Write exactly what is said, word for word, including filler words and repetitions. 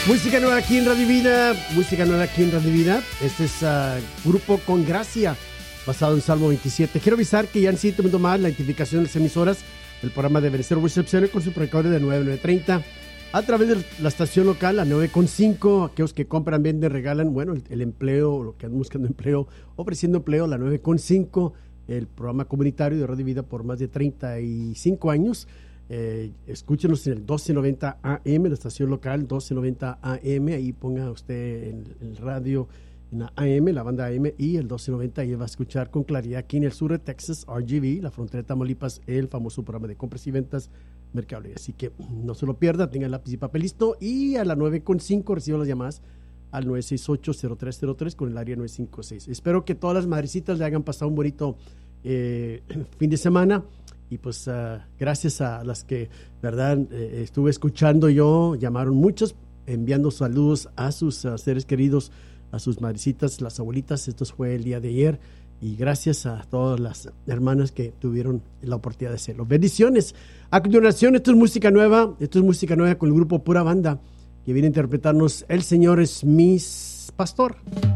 Música nueva aquí en Radio Vida, música nueva aquí en Radio Vida. Este es uh, Grupo Con Gracia, basado en Salmo veintisiete. Quiero avisar que ya han sido tomando más la identificación de las emisoras del programa de Venecer Recepción con su precario de nueve a nueve treinta. A través de la estación local, a nueve con cinco, aquellos que compran, venden, regalan, bueno, el, el empleo, lo que andan buscando empleo, ofreciendo empleo, la nueve con cinco, el programa comunitario de Radio Vida por más de treinta y cinco años. Eh, escúchenos en el doce noventa A M, la estación local doce noventa A M, ahí ponga usted el, el radio en la A M, la banda A M, y el doce noventa, y va a escuchar con claridad aquí en el sur de Texas, R G V, la frontera de Tamaulipas, el famoso programa de compras y ventas Mercado Libre. Así que no se lo pierda, tenga lápiz y papel listo, y a las nueve con cinco recibo las llamadas al nueve seis ocho, cero tres cero tres con el área nueve cinco seis. Espero que todas las madrecitas le hayan pasado un bonito eh, fin de semana. Y pues uh, gracias a las que, verdad, eh, estuve escuchando yo, llamaron muchos, enviando saludos a sus uh, seres queridos, a sus madrecitas, las abuelitas. Esto fue el día de ayer. Y gracias a todas las hermanas que tuvieron la oportunidad de hacerlo. Bendiciones. A continuación, esto es música nueva. Esto es música nueva con el grupo Pura Banda, que viene a interpretarnos El Señor es mi pastor.